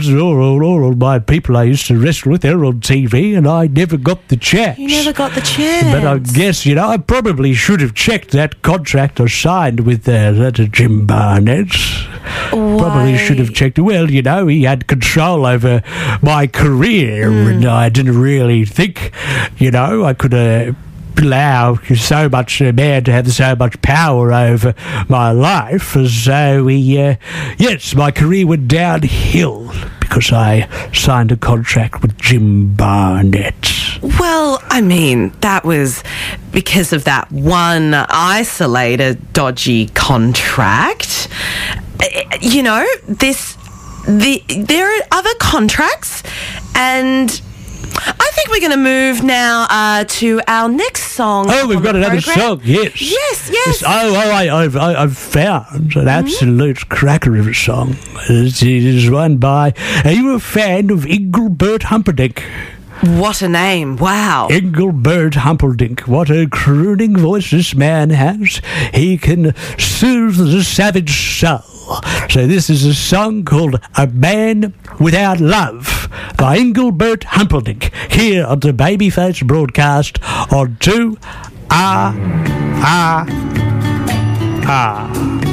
all my people I used to wrestle with, they're on TV, and I never got the chance. You never got the chance. But I guess, I probably should have checked that contract I signed with that Jim Barnett. Probably should have checked it. Well, he had control over my career, and I didn't really think, I could allow so much a man to have so much power over my life. So yes, my career went downhill because I signed a contract with Jim Barnett. Well, I mean, that was because of that one isolated dodgy contract. There are other contracts, and I think we're going to move now to our next song. Oh, we've got another song, yes. Yes. I've found an absolute cracker of a song. It is one by... Are you a fan of Engelbert Humperdinck? What a name. Wow. Engelbert Humperdinck. What a crooning voice this man has. He can soothe the savage soul. So this is a song called A Man Without Love by Engelbert Humperdinck here on the Babyface broadcast on 2RRR.